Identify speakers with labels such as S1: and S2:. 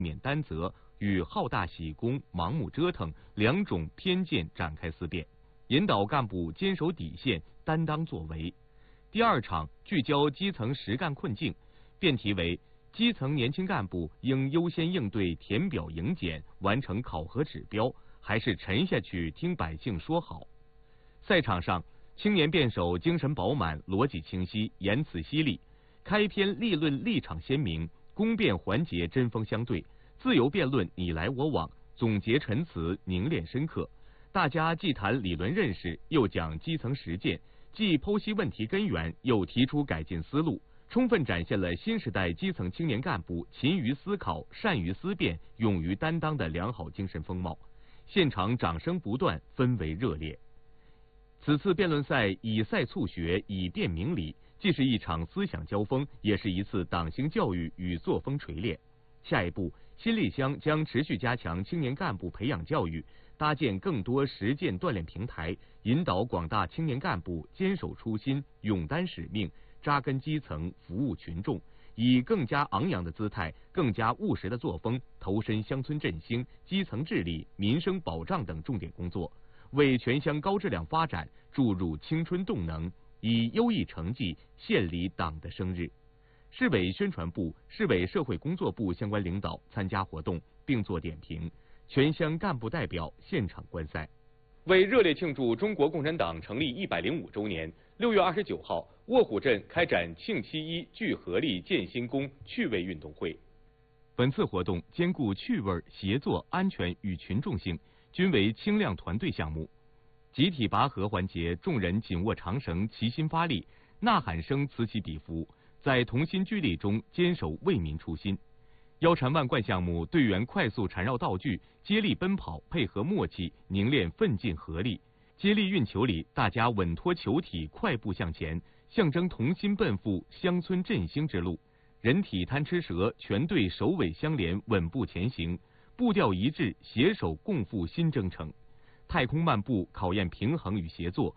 S1: 免担责与好大喜功、盲目折腾两种偏见展开思辨，引导干部坚守底线、担当作为。第二场聚焦基层实干困境，辩题为基层年轻干部应优先应对填表迎检，完成考核指标，还是沉下去听百姓说好？赛场上，青年辩手精神饱满，逻辑清晰，言辞犀利，开篇立论立场鲜明，攻辩环节针锋相对，自由辩论你来我往，总结陈词凝练深刻。大家既谈理论认识，又讲基层实践，既剖析问题根源，又提出改进思路，充分展现了新时代基层青年干部勤于思考、善于思辨、勇于担当的良好精神风貌。现场掌声不断，氛围热烈。此次辩论赛以赛促学，以辩明理，既是一场思想交锋，也是一次党性教育与作风锤炼。下一步，新力乡将持续加强青年干部培养教育，搭建更多实践锻炼平台，引导广大青年干部坚守初心，勇担使命，扎根基层，服务群众，以更加昂扬的姿态、更加务实的作风，投身乡村振兴、基层治理、民生保障等重点工作，为全乡高质量发展注入青春动能，以优异成绩献礼党的生日。市委宣传部、市委社会工作部相关领导参加活动并作点评，全乡干部代表现场观赛。为热烈庆祝中国共产党成立105周年，6月29号，卧虎镇开展庆7·1聚合力建新功趣味运动会。本次活动兼顾趣味、协作、安全与群众性，均为轻量团队项目。集体拔河环节，众人紧握长绳，齐心发力，呐喊声此起彼伏，在同心聚力中坚守为民初心。腰缠万贯项目，队员快速缠绕道具，接力奔跑，配合默契，凝练奋进合力。接力运球里，大家稳拖球体，快步向前，象征同心奔赴乡村振兴之路。人体贪吃蛇，全队首尾相连，稳步前行，步调一致，携手共赴新征程。太空漫步考验平衡与协作，